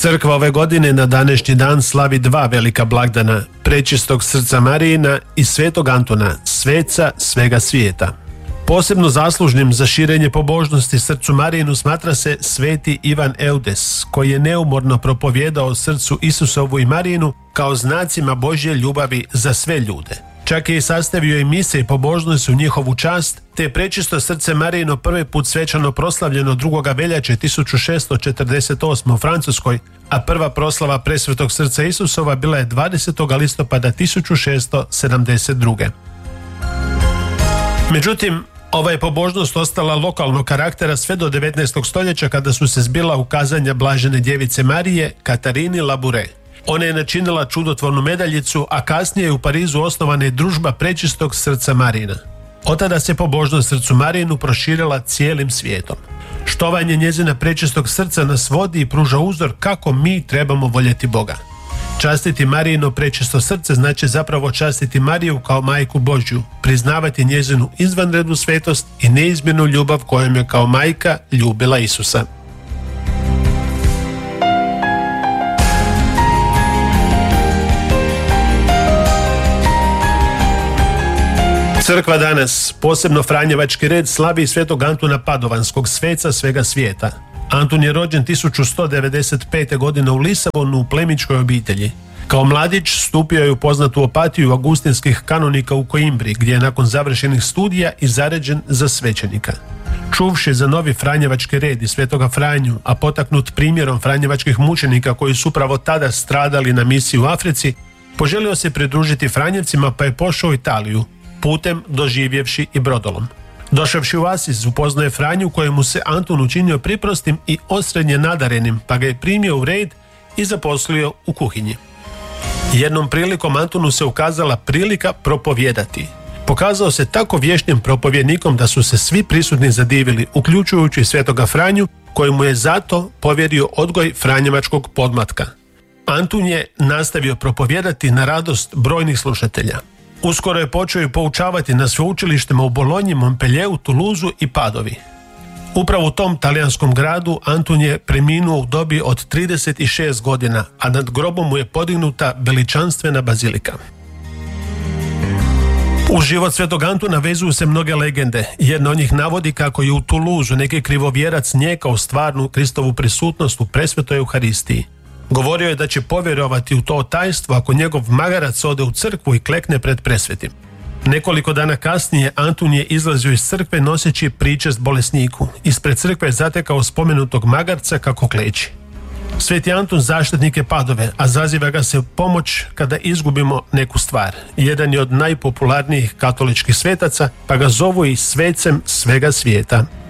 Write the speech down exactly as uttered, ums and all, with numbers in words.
Crkva ove godine na današnji dan slavi dva velika blagdana, Prečistog srca Marijina i Svetog Antuna, sveca svega svijeta. Posebno zaslužnim za širenje pobožnosti srcu Marijinu smatra se sveti Ivan Eudes, koji je neumorno propovijedao srcu Isusovu i Marijinu kao znacima Božje ljubavi za sve ljude. Čak je i sastavio i mise i pobožnosti u njihovu čast, te je Prečisto srce Marijino prvi put svečano proslavljeno drugoga veljače tisuću šesto četrdeset osme u Francuskoj, a prva proslava Presvetog srca Isusova bila je dvadesetog listopada tisuću šesto sedamdeset druge. Međutim, ova je pobožnost ostala lokalnog karaktera sve do devetnaestog stoljeća, kada su se zbila ukazanja blažene djevice Marije Katarini Labouré. Ona je načinila čudotvornu medaljicu, a kasnije je u Parizu osnovana je družba Prečistog srca Marijina. Od tada se pobožnost srcu Marijinu proširila cijelim svijetom. Štovanje njezina Prečistog srca nas vodi i pruža uzor kako mi trebamo voljeti Boga. Častiti Marijino prečisto srce znači zapravo častiti Mariju kao majku Božju, priznavati njezinu izvanrednu svetost i neizmjernu ljubav kojom je kao majka ljubila Isusa. Crkva danas, posebno Franjevački red, slavi Svetog Antuna Padovanskog, sveca svega svijeta. Antun je rođen tisuću sto devedeset pete. godine u Lisabonu u plemićkoj obitelji. Kao mladić stupio je u poznatu opatiju augustinskih kanonika u Koimbri, gdje je nakon završenih studija i zaređen za svećenika. Čuvši za novi Franjevački red i Svetoga Franju, a potaknut primjerom franjevačkih mučenika koji su upravo tada stradali na misiji u Africi, poželio se pridružiti Franjevcima, pa je pošao u Italiju, putem doživjevši i brodolom. Došavši u Asiz, upoznaje Franju, kojemu se Antun učinio priprostim i osrednje nadarenim, pa ga je primio u red i zaposlio u kuhinji. Jednom prilikom Antunu se ukazala prilika propovijedati. Pokazao se tako vještim propovjednikom da su se svi prisutni zadivili, uključujući Svetoga Franju, kojemu je zato povjerio odgoj franjevačkog podmlatka. Antun je nastavio propovijedati na radost brojnih slušatelja. Uskoro je počeo i poučavati na sveučilištima u Bolonji, Montpellieru, Toulouseu i Padovi. Upravo u tom talijanskom gradu Antun je preminuo u dobi od trideset šest godina, a nad grobom mu je podignuta veličanstvena bazilika. U život Svetog Antuna vezuju se mnoge legende. Jedna od njih navodi kako je u Toulouseu neki krivovjerac njekao stvarnu Kristovu prisutnost u presvetoj Euharistiji. Govorio je da će povjerovati u to tajstvo ako njegov magarac ode u crkvu i klekne pred presvetim. Nekoliko dana kasnije Antun je izlazio iz crkve noseći pričest bolesniku. Ispred crkve je zatekao spomenutog magarca kako kleči. Sveti Antun zaštitnik je Padove, a zaziva ga se pomoć kada izgubimo neku stvar. Jedan je od najpopularnijih katoličkih svetaca, pa ga zovu i svecem svega svijeta.